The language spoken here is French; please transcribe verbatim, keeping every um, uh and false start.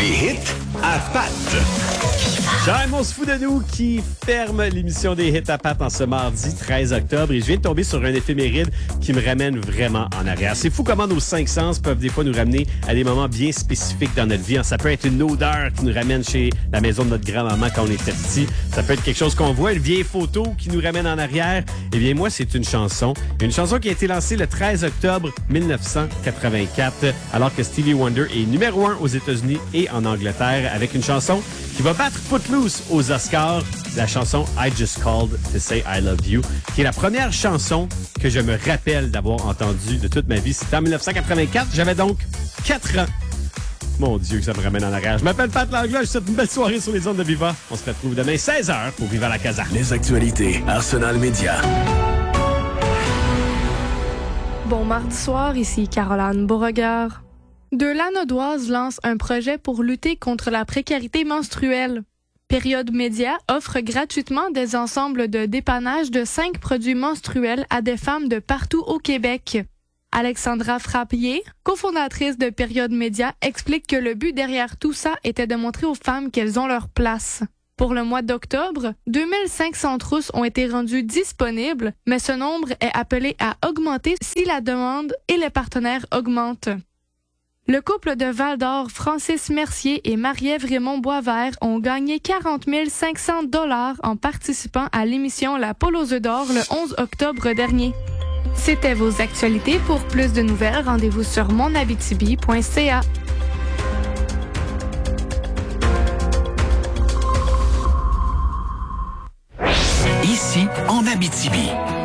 Les hits à Pat. J'aime, on se fout de nous qui ferme l'émission des hits à Pat en ce mardi treize octobre et je viens de tomber sur un éphéméride qui me ramène vraiment en arrière. C'est fou comment nos cinq sens peuvent des fois nous ramener à des moments bien spécifiques dans notre vie. Ça peut être une odeur qui nous ramène chez la maison de notre grand-maman quand on était petit. Ça peut être quelque chose qu'on voit, une vieille photo qui nous ramène en arrière. Eh bien, moi, c'est une chanson. Une chanson qui a été lancée le treize octobre mille neuf cent quatre-vingt-quatre alors que Stevie Wonder est numéro un aux États-Unis et en Angleterre avec une chanson qui va battre Footloose aux Oscars, la chanson I Just Called to Say I Love You, qui est la première chanson que je me rappelle d'avoir entendue de toute ma vie. C'était en mille neuf cent quatre-vingt-quatre. J'avais donc quatre ans. Mon Dieu, que ça me ramène en arrière. Je m'appelle Pat Langlois, je vous souhaite une belle soirée sur les ondes de Viva. On se retrouve demain seize heures pour Viva la Casa. Les actualités Arsenal Média. Bon mardi soir, ici Caroline Beauregard. De Lanaudoise lance un projet pour lutter contre la précarité menstruelle. Période Média offre gratuitement des ensembles de dépannage de cinq produits menstruels à des femmes de partout au Québec. Alexandra Frappier, cofondatrice de Période Média, explique que le but derrière tout ça était de montrer aux femmes qu'elles ont leur place. Pour le mois d'octobre, deux mille cinq cents trousses ont été rendues disponibles, mais ce nombre est appelé à augmenter si la demande et les partenaires augmentent. Le couple de Val-d'Or, Francis Mercier et Marie-Ève Raymond Boisvert, ont gagné quarante mille cinq cents dollars en participant à l'émission La Poule aux œufs d'or le onze octobre dernier. C'était vos actualités. Pour plus de nouvelles, rendez-vous sur mon abitibi point c a. Ici, en Abitibi.